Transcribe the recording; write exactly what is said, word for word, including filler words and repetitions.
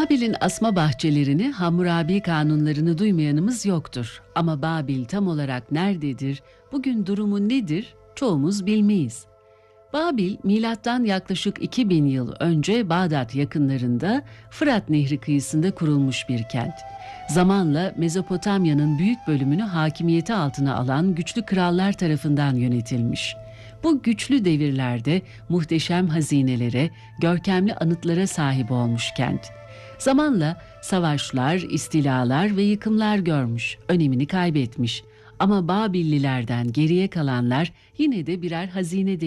Babil'in asma bahçelerini, Hammurabi kanunlarını duymayanımız yoktur. Ama Babil tam olarak nerededir, bugün durumu nedir çoğumuz bilmeyiz. Babil, milattan yaklaşık iki bin yıl önce Bağdat yakınlarında Fırat Nehri kıyısında kurulmuş bir kent. Zamanla Mezopotamya'nın büyük bölümünü hakimiyeti altına alan güçlü krallar tarafından yönetilmiş. Bu güçlü devirlerde muhteşem hazinelere, görkemli anıtlara sahip olmuş kent. Zamanla savaşlar, istilalar ve yıkımlar görmüş, önemini kaybetmiş. Ama Babillilerden geriye kalanlar yine de birer hazine